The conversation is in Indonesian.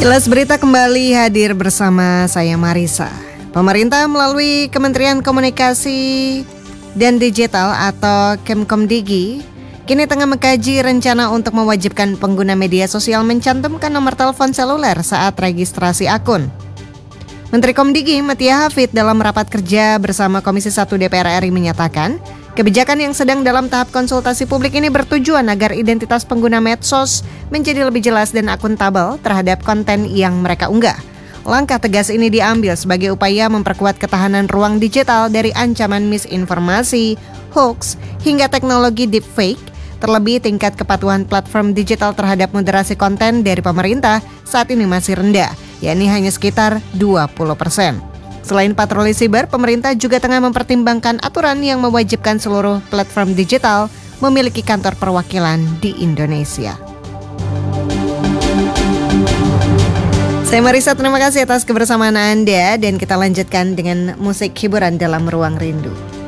Kilas Berita kembali hadir bersama saya Marisa. Pemerintah melalui Kementerian Komunikasi dan Digital atau Kemkomdigi kini tengah mengkaji rencana untuk mewajibkan pengguna media sosial mencantumkan nomor telepon seluler saat registrasi akun. Menteri Komdigi Mutia Hafid dalam rapat kerja bersama Komisi 1 DPR RI menyatakan, kebijakan yang sedang dalam tahap konsultasi publik ini bertujuan agar identitas pengguna medsos menjadi lebih jelas dan akuntabel terhadap konten yang mereka unggah. Langkah tegas ini diambil sebagai upaya memperkuat ketahanan ruang digital dari ancaman misinformasi, hoax, hingga teknologi deepfake. Terlebih tingkat kepatuhan platform digital terhadap moderasi konten dari pemerintah saat ini masih rendah, yakni hanya sekitar 20%. Selain patroli siber, pemerintah juga tengah mempertimbangkan aturan yang mewajibkan seluruh platform digital memiliki kantor perwakilan di Indonesia. Saya Marisa, terima kasih atas kebersamaan Anda dan kita lanjutkan dengan musik hiburan dalam Ruang Rindu.